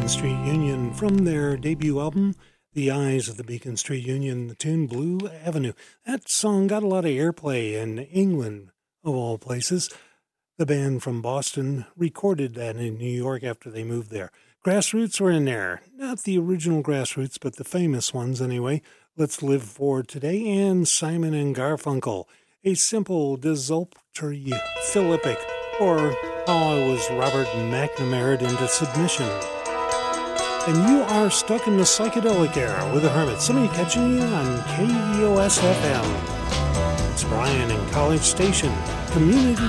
Beacon Street Union from their debut album, The Eyes of the Beacon Street Union, the tune Blue Avenue. That song got a lot of airplay in England, of all places. The band from Boston recorded that in New York after they moved there. Grassroots were in there. Not the original Grassroots, but the famous ones anyway. Let's Live For Today and Simon and Garfunkel. A simple desultory Philippic, or How I Was Robert McNamara into Submission. And you are stuck in the psychedelic era with the Hermits. Somebody catching you on KEOS FM. It's Brian in College Station, Community